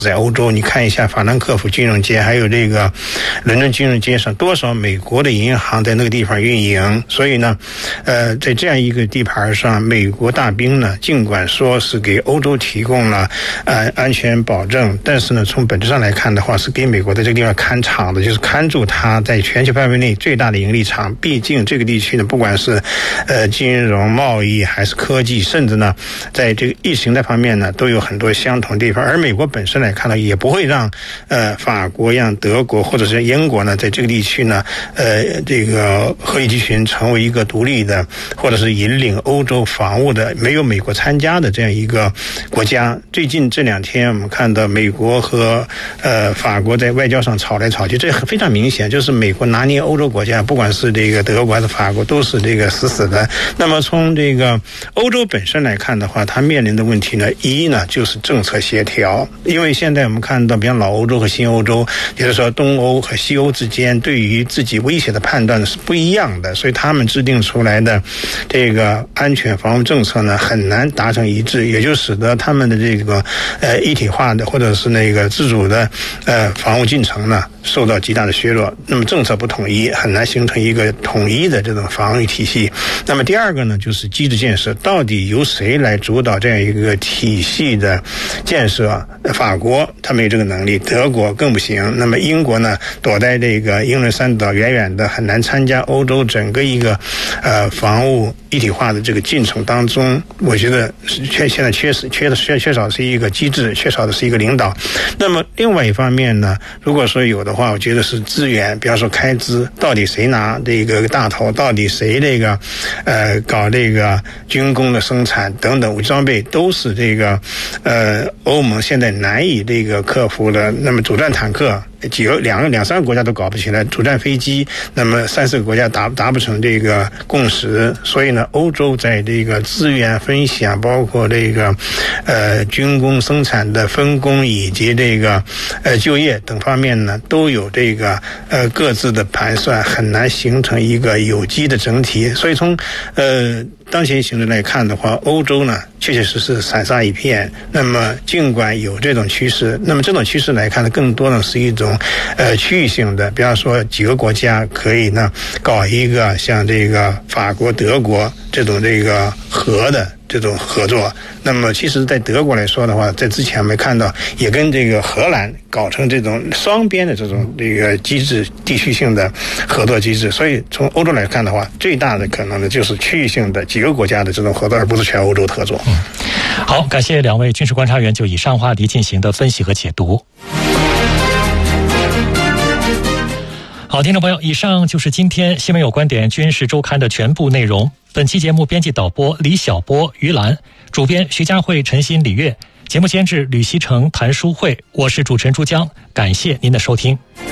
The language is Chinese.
在欧洲，你看一下法兰克福金融街，还有这个伦敦金融街上，多少美国的银行在那个地方运营。所以呢，在这样一个地盘上，美国大兵呢，尽管说是给欧洲提供了安全保证，但是呢，从本质上来看的话，是给美国在这个地方看场的，就是看住它在全球范围内最大的盈利场。毕竟这个地区呢，不管是金融、贸易还是科技，甚至呢，在这个意识形态方面呢，都有很多相同的地方。而美国本身来看到也不会让法国让德国或者是英国呢在这个地区呢这个荷叶集群成为一个独立的或者是引领欧洲防务的没有美国参加的这样一个国家。最近这2天我们看到美国和法国在外交上吵来吵去，这非常明显，就是美国拿捏欧洲国家，不管是这个德国还是法国，都是这个死死的。那么从这个欧洲本身来看的话，它面临的问题呢，一呢就是政策协调。因为现在我们看到，比方老欧洲和新欧洲，也就是说东欧和西欧之间对于自己威胁的判断是不一样的，所以他们制定出来的这个安全防务政策呢，很难达成一致，也就使得他们的这个一体化的或者是那个自主的防务进程呢受到极大的削弱。那么政策不统一，很难形成一个统一的这种防御体系。那么第二个呢，就是机制建设，到底由谁来主导这样一个体系的建设？法国他没有这个能力，德国更不行。那么英国呢，躲在这个英伦三岛远远的，很难参加欧洲整个一个防务一体化的这个进程当中。我觉得现在缺少是一个机制，缺少的是一个领导。那么另外一方面呢，如果说有的话，我觉得是资源，比方说开支，到底谁拿这个大头，到底谁这个搞这个军工的生产等等武器装备，都是这个欧盟现在难以这个克服的。那么主战坦克两三个国家都搞不起来，主战飞机那么3-4个国家达不成这个共识。所以呢，欧洲在这个资源分享，包括这个军工生产的分工以及这个就业等方面呢，都有这个各自的盘算，很难形成一个有机的整体。所以从当前形势来看的话，欧洲呢确确实实散沙一片。那么尽管有这种趋势，那么这种趋势来看呢，更多呢是一种区域性的，比方说几个国家可以呢搞一个像这个法国、德国这种这个核的这种合作。那么其实在德国来说的话，在之前我们看到也跟这个荷兰搞成这种双边的这种这个机制，地区性的合作机制。所以从欧洲来看的话，最大的可能呢就是区域性的几个国家的这种合作，而不是全欧洲的合作。 好，感谢2位军事观察员就以上话题进行的分析和解读。好，听众朋友，以上就是今天新闻有观点军事周刊的全部内容。本期节目编辑导播李晓波、于兰，主编徐佳慧、陈鑫、李月，节目监制吕锡成、谭淑慧，我是主持人朱江，感谢您的收听。